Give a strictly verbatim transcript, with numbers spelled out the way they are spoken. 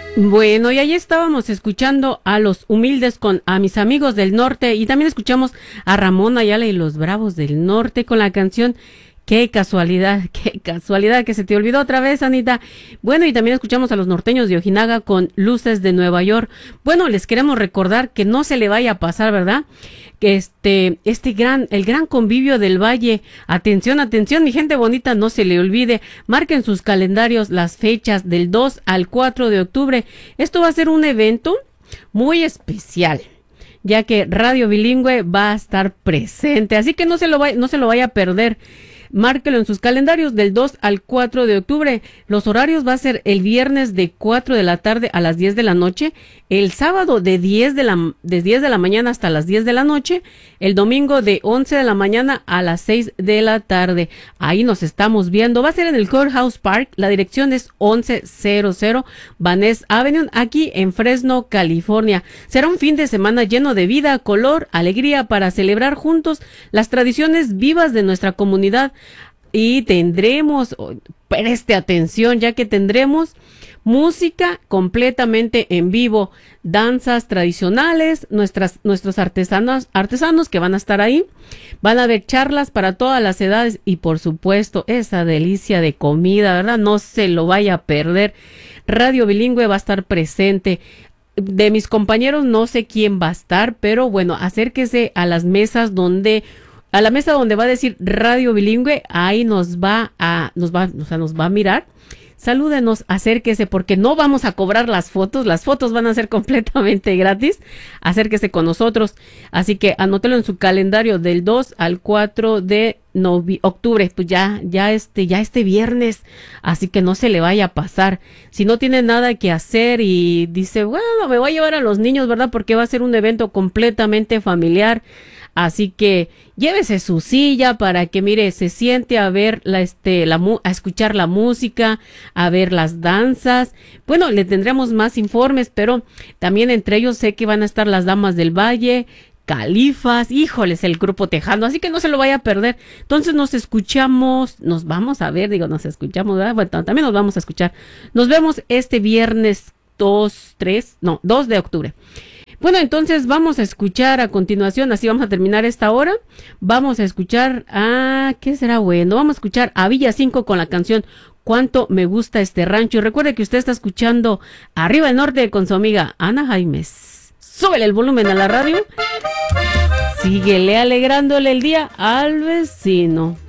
Bueno, y ahí estábamos escuchando a Los Humildes con A Mis Amigos del Norte, y también escuchamos a Ramón Ayala y Los Bravos del Norte con la canción Qué casualidad, qué casualidad que se te olvidó otra vez, Anita. Bueno, y también escuchamos a los norteños de Ojinaga con Luces de Nueva York. Bueno, les queremos recordar que no se le vaya a pasar, ¿verdad? Que este, este gran, el gran convivio del Valle. Atención, atención, mi gente bonita, no se le olvide. Marquen sus calendarios las fechas del dos al cuatro de octubre. Esto va a ser un evento muy especial, ya que Radio Bilingüe va a estar presente. Así que no se lo vaya, no se lo vaya a perder. Márquelo en sus calendarios del dos al cuatro de octubre. Los horarios va a ser el viernes de cuatro de la tarde a las diez de la noche, el sábado de diez de la, de diez de la mañana hasta las diez de la noche, el domingo de once de la mañana a las seis de la tarde. Ahí nos estamos viendo. Va a ser en el Courthouse Park. La dirección es once cero cero Van Ness Avenue, aquí en Fresno, California. Será un fin de semana lleno de vida, color, alegría para celebrar juntos las tradiciones vivas de nuestra comunidad. Y tendremos, preste atención, ya que tendremos música completamente en vivo, danzas tradicionales, nuestras, nuestros artesanos, artesanos que van a estar ahí, van a haber charlas para todas las edades y por supuesto esa delicia de comida, ¿verdad? No se lo vaya a perder. Radio Bilingüe va a estar presente. De mis compañeros no sé quién va a estar, pero bueno, acérquese a las mesas donde A la mesa donde va a decir Radio Bilingüe, ahí nos va a, nos va, o sea, nos va a mirar. Salúdenos, acérquese, porque no vamos a cobrar las fotos, las fotos van a ser completamente gratis. Acérquese con nosotros, así que anótelo en su calendario del dos al cuatro de octubre, pues ya, ya este, ya este viernes, así que no se le vaya a pasar. Si no tiene nada que hacer y dice, bueno, me voy a llevar a los niños, ¿verdad? Porque va a ser un evento completamente familiar. Así que llévese su silla para que, mire, se siente a ver la, este, la, a escuchar la música, a ver las danzas. Bueno, le tendremos más informes, pero también entre ellos sé que van a estar las Damas del Valle, Califas, híjoles, el grupo tejano, así que no se lo vaya a perder. Entonces nos escuchamos, nos vamos a ver, digo, nos escuchamos, ¿verdad? Bueno, también nos vamos a escuchar. Nos vemos este viernes dos, tres, no, dos de octubre. Bueno, entonces vamos a escuchar a continuación, así vamos a terminar esta hora. Vamos a escuchar a, ¿qué será bueno? Vamos a escuchar a Villa cinco con la canción Cuánto me gusta este rancho. Y recuerde que usted está escuchando Arriba del Norte con su amiga Ana Jaimes. Súbele el volumen a la radio. Síguele alegrándole el día al vecino.